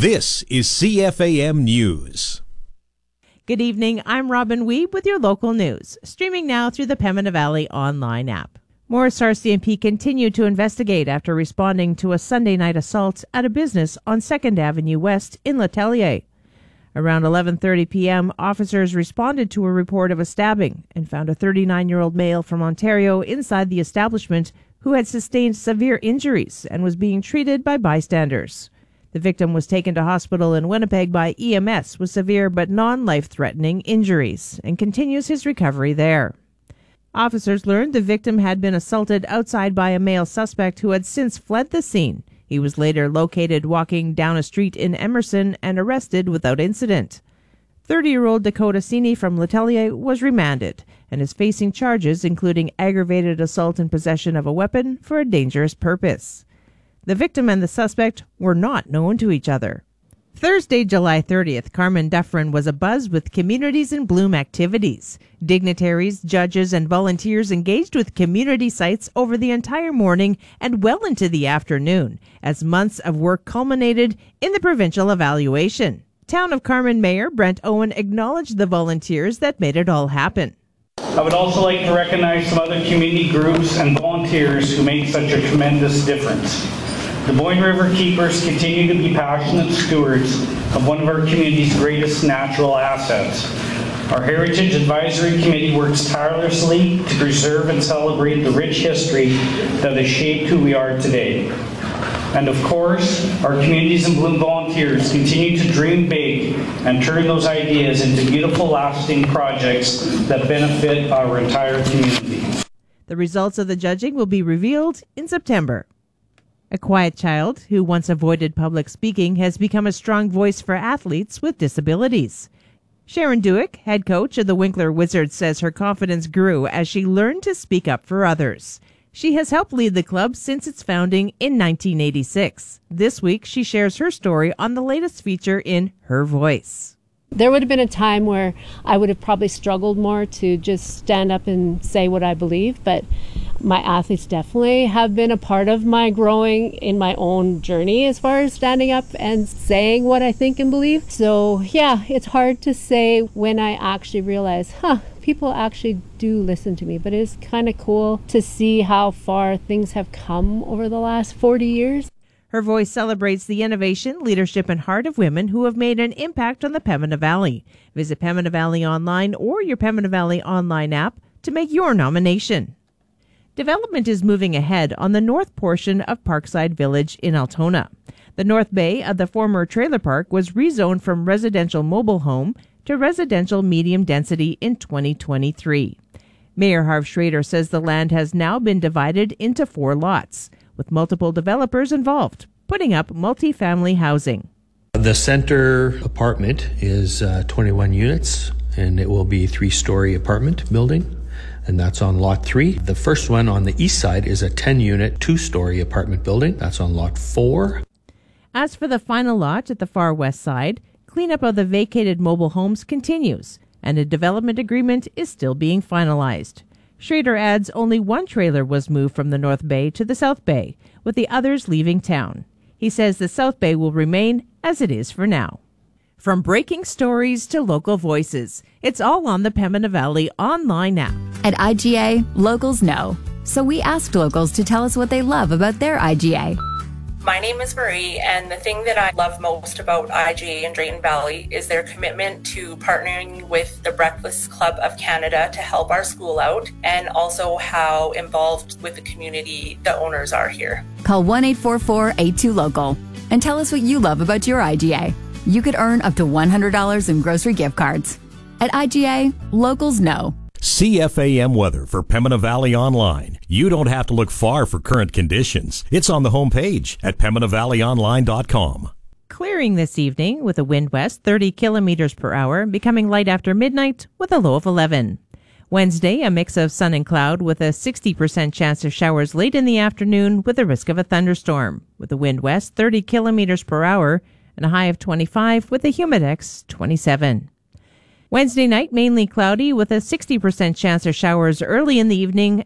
This is CFAM News. Good evening, I'm Robin Weeb with your local news, streaming now through the Pembina Valley online app. Morris RCMP continued to investigate after responding to a Sunday night assault at a business on 2nd Avenue West in Letellier. Around 11:30 p.m., officers responded to a report of a stabbing and found a 39-year-old male from Ontario inside the establishment who had sustained severe injuries and was being treated by bystanders. The victim was taken to hospital in Winnipeg by EMS with severe but non-life-threatening injuries and continues his recovery there. Officers learned the victim had been assaulted outside by a male suspect who had since fled the scene. He was later located walking down a street in Emerson and arrested without incident. 30-year-old Dakota Sini from Letellier was remanded and is facing charges including aggravated assault and possession of a weapon for a dangerous purpose. The victim and the suspect were not known to each other. Thursday, July 30th, Carmen Dufferin was abuzz with Communities in Bloom activities. Dignitaries, judges, and volunteers engaged with community sites over the entire morning and well into the afternoon, as months of work culminated in the provincial evaluation. Town of Carmen Mayor Brent Owen acknowledged the volunteers that made it all happen. I would also like to recognize some other community groups and volunteers who make such a tremendous difference. The Boyne River Keepers continue to be passionate stewards of one of our community's greatest natural assets. Our Heritage Advisory Committee works tirelessly to preserve and celebrate the rich history that has shaped who we are today. And of course, our Communities in Bloom volunteers continue to dream big and turn those ideas into beautiful, lasting projects that benefit our entire community. The results of the judging will be revealed in September. A quiet child who once avoided public speaking has become a strong voice for athletes with disabilities. Sharon Dewick, head coach of the Winkler Wizards, says her confidence grew as she learned to speak up for others. She has helped lead the club since its founding in 1986. This week, she shares her story on the latest feature in Her Voice. There would have been a time where I would have probably struggled more to just stand up and say what I believe, but my athletes definitely have been a part of my growing in my own journey as far as standing up and saying what I think and believe. So yeah, it's hard to say when I actually realize, people actually do listen to me, but it's kind of cool to see how far things have come over the last 40 years. Her Voice celebrates the innovation, leadership, and heart of women who have made an impact on the Pembina Valley. Visit Pembina Valley Online or your Pembina Valley Online app to make your nomination. Development is moving ahead on the north portion of Parkside Village in Altona. The north bay of the former trailer park was rezoned from residential mobile home to residential medium density in 2023. Mayor Harv Schrader says the land has now been divided into 4 lots, with multiple developers involved, putting up multi-family housing. The center apartment is 21 units, and it will be a 3-story apartment building, and that's on Lot 3. The first one on the east side is a 10-unit, 2-story apartment building. That's on Lot 4. As for the final lot at the far west side, cleanup of the vacated mobile homes continues, and a development agreement is still being finalized. Schrader adds only one trailer was moved from the North Bay to the South Bay, with the others leaving town. He says the South Bay will remain as it is for now. From breaking stories to local voices, it's all on the Pembina Valley Online app. At IGA, locals know. So we asked locals to tell us what they love about their IGA. My name is Marie, and the thing that I love most about IGA in Drayton Valley is their commitment to partnering with the Breakfast Club of Canada to help our school out, and also how involved with the community the owners are here. Call 1-844-82-LOCAL and tell us what you love about your IGA. You could earn up to $100 in grocery gift cards. At IGA, locals know. CFAM weather for Pembina Valley Online. You don't have to look far for current conditions. It's on the homepage at PembinaValleyOnline.com. Clearing this evening with a wind west 30 kilometers per hour, becoming light after midnight with a low of 11. Wednesday, a mix of sun and cloud with a 60% chance of showers late in the afternoon with a risk of a thunderstorm, with a wind west 30 kilometers per hour and a high of 25 with a humidex 27. Wednesday night, mainly cloudy with a 60% chance of showers early in the evening